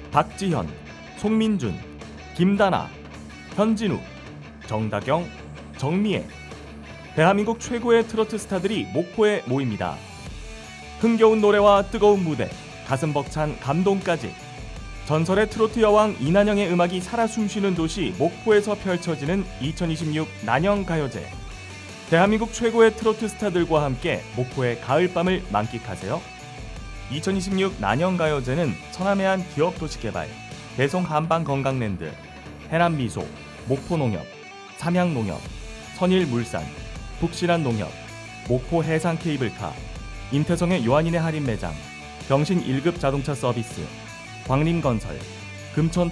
박지현, 송민준, 김다나, 현진우, 정다경, 정미애. 대한민국 최고의 트로트 스타들이 목포에 모입니다. 흥겨운 노래와 뜨거운 무대, 가슴 벅찬 감동까지. 전설의 트로트 여왕 이난영의 음악이 살아 숨쉬는 도시 목포에서 펼쳐지는 2026 난영가요제. 대한민국 최고의 트로트 스타들과 함께 목포의 가을밤을 만끽하세요. 2026 난영가요제는 천안해안 기업도시개발, 대송한방건강랜드, 해남미소, 목포농협, 삼양농협, 선일물산, 북신한농협, 목포해상케이블카, 임태성의 요한인의 할인매장, 경신 1급 자동차 서비스, 광림건설, 금천